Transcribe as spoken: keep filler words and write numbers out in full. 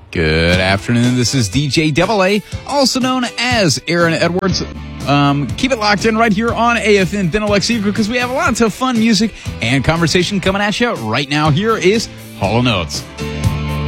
Good afternoon. This is D J Double A, also known as Aaron Edwards. Um, keep it locked in right here on A F N Benelux because we have lots of fun music and conversation coming at you right now. Here is Hall and Oates.